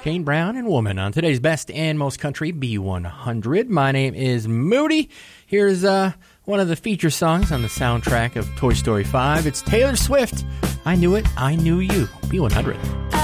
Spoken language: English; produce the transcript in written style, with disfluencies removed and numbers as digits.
Kane Brown and Woman on today's Best and Most Country B100. My name is Moody. Here's one of the feature songs on the soundtrack of Toy Story 5. It's Taylor Swift. I Knew It, I Knew You. B100.